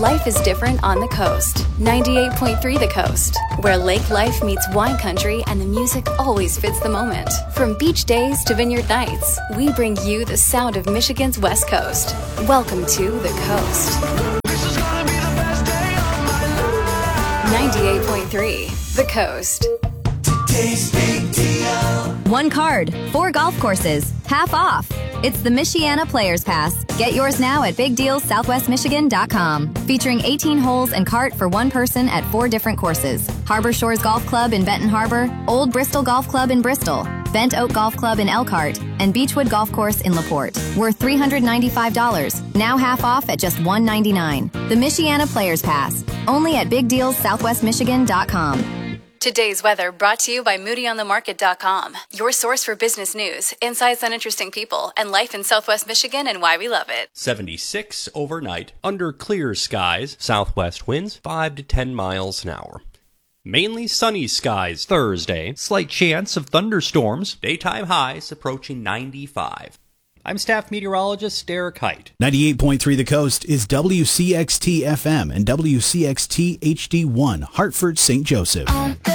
Life is different on the coast. 98.3 The Coast, where lake life meets wine country and the music always fits the moment. From beach days to vineyard nights, we bring you the sound of Michigan's West Coast. Welcome to The Coast. 98.3 The Coast. Today's big deal. One card, 4 golf courses, half off. It's the Michiana Players Pass. Get yours now at BigDealSouthwestMichigan.com. Featuring 18 holes and cart for one person at 4 different courses. Harbor Shores Golf Club in Benton Harbor, Old Bristol Golf Club in Bristol, Bent Oak Golf Club in Elkhart, and Beechwood Golf Course in LaPorte. Worth $395. Now half off at just $199. The Michiana Players Pass. Only at BigDealSouthwestMichigan.com. Today's weather brought to you by MoodyOnTheMarket.com, your source for business news, insights on interesting people, and life in Southwest Michigan and why we love it. 76 overnight, under clear skies, southwest winds 5 to 10 miles an hour. Mainly sunny skies Thursday, Slight chance of thunderstorms. daytime highs approaching 95. I'm staff meteorologist Derek Height. 98.3 The Coast is WCXT FM and WCXT HD1, Hartford, St. Joseph.